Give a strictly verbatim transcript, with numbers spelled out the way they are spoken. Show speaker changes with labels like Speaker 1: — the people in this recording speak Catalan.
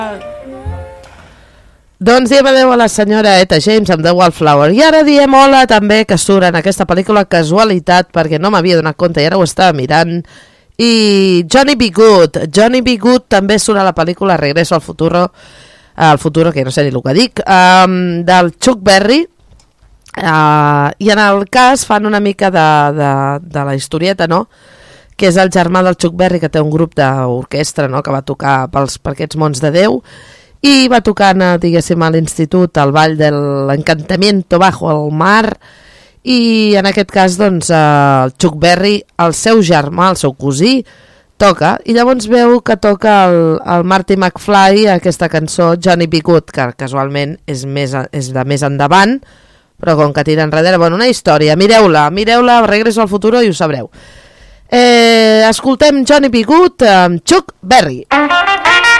Speaker 1: Doncs diem adeu a la senyora Etta James amb The Wallflower. I ara diem hola també que surt en aquesta pel·lícula, casualitat, perquè no m'havia donat compte i ara ho estava mirant. I Johnny B. Good. Johnny B. Good també surt a la pel·lícula Regreso al futuro, al futuro, que no sé ni el que dic, um, del Chuck Berry. Uh, I en el cas fan una mica de, de, de la historieta, no?, que és el germà del Chuck Berry, que té un grup d'orquestra, no?, que va tocar pels, per aquests mons de Déu, i va tocant, diguéssim, a l'institut el ball de l'encantamiento bajo el mar, i en aquest cas, doncs, el Chuck Berry, el seu germà, el seu cosí, toca, i llavors veu que toca el, el Marty McFly, aquesta cançó Johnny B. Good, que casualment és, més, és de més endavant, però com que tira enrere, bueno, una història, mireu-la, mireu-la, Regreso al futuro i ho sabreu. Eh, escoltem Johnny B. Good amb Chuck Berry.